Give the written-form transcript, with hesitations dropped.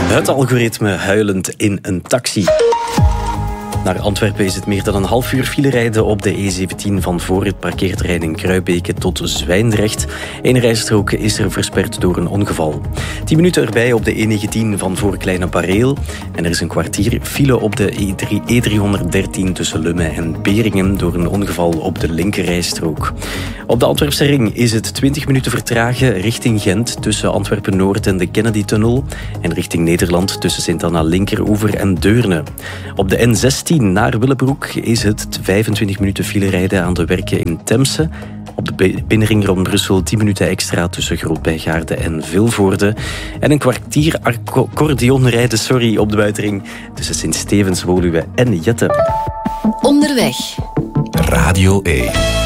Het algoritme huilend in een taxi. Naar Antwerpen is het meer dan een half uur file rijden op de E17 van voor het parkeerterrein in Kruibeke tot Zwijndrecht. Eén rijstrook is er versperd door een ongeval. 10 minuten erbij op de E19 van voor Kleine Pareel. En er is een kwartier file op de E313 tussen Lumme en Beringen door een ongeval op de linkerrijstrook. Op de Antwerpse ring is het 20 minuten vertragen richting Gent tussen Antwerpen-Noord en de Kennedy-tunnel. En richting Nederland tussen Sint-Anna-Linkeroever en Deurne. Op de N16 naar Willebroek is het 25 minuten file rijden aan de werken in Temse. Op de binnenring rond Brussel 10 minuten extra tussen Groot-Bijgaarde en Vilvoorde. En een kwartier accordeon rijden op de buitenring tussen Sint-Stevens, Woluwe en Jette. Onderweg. Radio 1.